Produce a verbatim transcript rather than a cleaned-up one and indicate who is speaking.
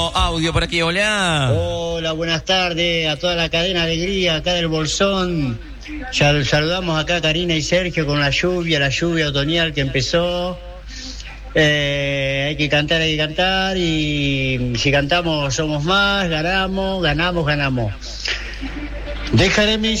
Speaker 1: Audio por aquí, hola.
Speaker 2: Hola, buenas tardes a toda la cadena Alegría, acá del Bolsón. Ya saludamos acá a Karina y Sergio con la lluvia, la lluvia otoñal que empezó. Eh, hay que cantar, hay que cantar, y si cantamos somos más, ganamos, ganamos, ganamos. Dejaré mis